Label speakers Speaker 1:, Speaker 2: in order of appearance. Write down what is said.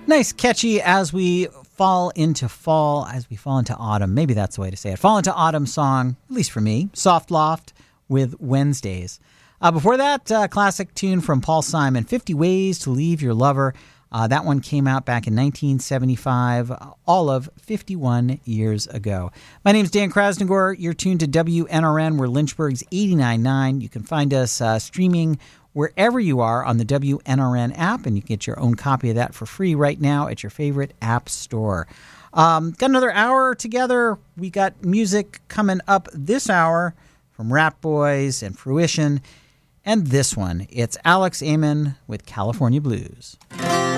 Speaker 1: Nice, catchy as we fall into fall, as we fall into autumn. Maybe that's the way to say it. Fall into autumn song, at least for me. Soft Loft with Wednesdays. Before that, classic tune from Paul Simon, 50 Ways to Leave Your Lover. That one came out back in 1975, all of 51 years ago. My name's Dan Krasnogor. You're tuned to WNRN. We're Lynchburg's 89.9. You can find us streaming wherever you are on the WNRN app, and you can get your own copy of that for free right now at your favorite app store. Got another hour together. We got music coming up this hour from Rat Boys and Fruition. And this one, it's Alex Amon with California Blues.